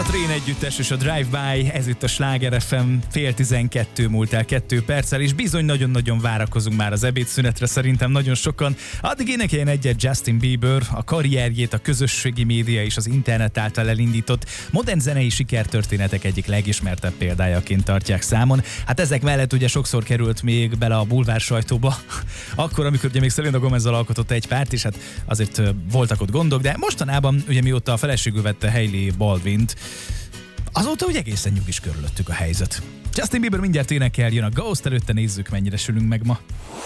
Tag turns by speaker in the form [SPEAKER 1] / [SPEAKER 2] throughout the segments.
[SPEAKER 1] Train együttes és a Drive-By, ez itt a Sláger FM, 11:30 múlt el 2 perccel, és bizony nagyon-nagyon várakozunk már az ebédszünetre, szerintem nagyon sokan. Addig énekeljen egyet Justin Bieber, a karrierjét a közösségi média és az internet által elindított modern zenei sikertörténetek egyik legismertebb példájaként tartják számon. Hát ezek mellett ugye sokszor került még bele a bulvár sajtóba, akkor, amikor ugye még Selena Gomez-zal alkotott egy párt, és hát azért voltak ott gondok, de mostanában ugye mióta a feleségül vette Hailey Baldwint, azóta ugye egészen nyugis körülöttük a helyzet. Justin Bieber mindjárt énekel, jön a Ghost, előtte nézzük, mennyire sülünk meg ma.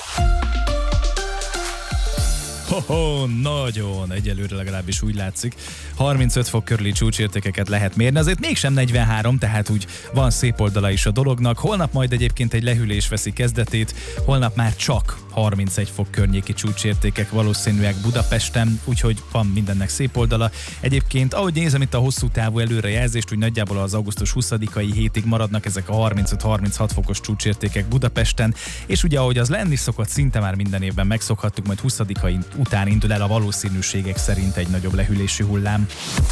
[SPEAKER 1] Nagyon, egyelőre legalábbis úgy látszik. 35 fok körüli csúcsértékeket lehet mérni, azért mégsem 43, tehát úgy van szép oldala is a dolognak. Holnap majd egyébként egy lehűlés veszi kezdetét, holnap már csak 31 fok környéki csúcsértékek valószínűek Budapesten, úgyhogy van mindennek szép oldala. Egyébként, ahogy nézem itt a hosszú távú előrejelzést, úgy nagyjából az augusztus 20-ai hétig maradnak ezek a 35-36 fokos csúcsértékek Budapesten, és ugye ahogy az lenni szokott, szinte már minden évben megszokhattuk, majd 20-ai után indul el a valószínűségek szerint egy nagyobb lehűlésű hullám.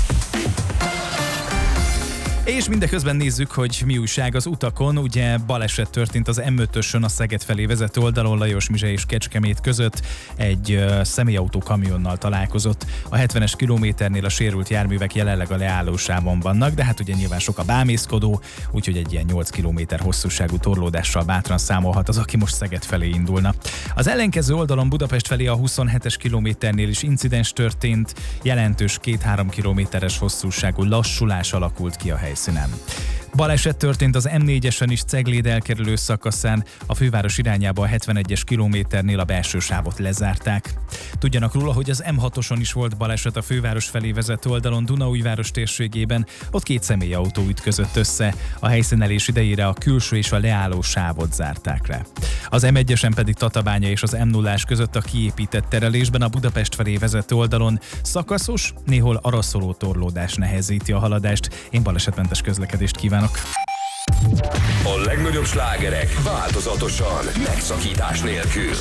[SPEAKER 1] És mindeközben nézzük, hogy mi újság az utakon. Ugye baleset történt az M5-ösön a Szeged felé vezető oldalon, Lajosmizse és Kecskemét között. Egy személyautó kamionnal találkozott. A 70-es kilométernél a sérült járművek jelenleg a leállósávon vannak, de hát ugye nyilván sok a bámészkodó, úgyhogy egy ilyen 8 kilométer hosszúságú torlódással bátran számolhat az, aki most Szeged felé indulna. Az ellenkező oldalon Budapest felé a 27-es kilométernél is incidens történt, jelentős 2-3 kilométeres hosszúságú lassulás alakult ki a helyszínen. Baleset történt az M4-esen is Cegléd elkerülő szakaszán, a főváros irányába a 71-es kilométernél a belső sávot lezárták. Tudjanak róla, hogy az M6-oson is volt baleset a főváros felé vezető oldalon Dunaújváros térségében, ott 2 személyautó ütközött össze, a helyszínelés idejére a külső és a leálló sávot zárták le. Az M1-esen pedig Tatabánya és az M0-ás között a kiépített terelésben a Budapest felé vezető oldalon szakaszos, néhol araszoló torlódás nehezíti a haladást. Én balesetmentes közlekedést kívánok.
[SPEAKER 2] A legnagyobb slágerek változatosan, megszakítás nélkül.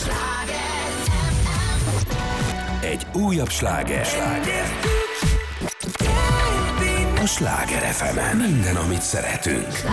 [SPEAKER 2] Egy újabb sláger. A Sláger FM-en minden, amit szeretünk.